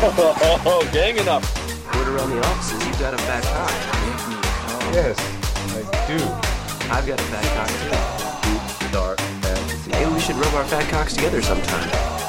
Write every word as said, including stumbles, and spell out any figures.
Oh, ganging up. Word around the offices, you've got a fat cock. Yes, I do. I've got a fat cock too. Deep, dark fantasy. Maybe we should rub our fat cocks together sometime.